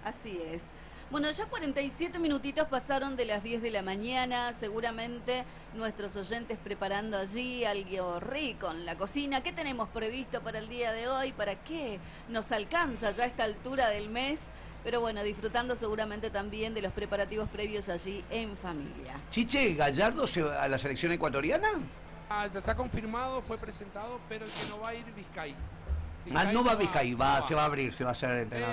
Así es. Bueno, ya 47 minutitos pasaron de las 10 de la mañana, seguramente nuestros oyentes preparando allí algo rico en la cocina. ¿Qué tenemos previsto para el día de hoy? ¿Para qué nos alcanza ya a esta altura del mes? Pero bueno, disfrutando seguramente también de los preparativos previos allí en familia. Chiche, ¿Gallardo se va a la selección ecuatoriana? Está confirmado, fue presentado, pero el que no va a ir Vizcay. No va a Vizcay, se va a abrir, se va a hacer entrenador.